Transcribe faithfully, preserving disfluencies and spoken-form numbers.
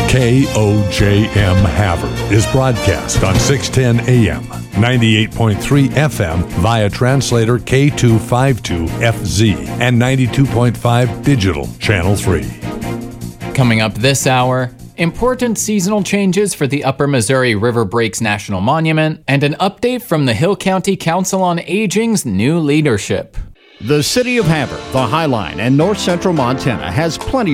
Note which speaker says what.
Speaker 1: K O J M Havre is broadcast on six ten A M, ninety-eight point three F M via translator K two fifty-two F Z and ninety-two point five digital channel three.
Speaker 2: Coming up this hour, important seasonal changes for the Upper Missouri River Breaks National Monument and an update from the Hill County Council on Aging's new leadership.
Speaker 3: The City of Havre, the High Line, and North Central Montana has plenty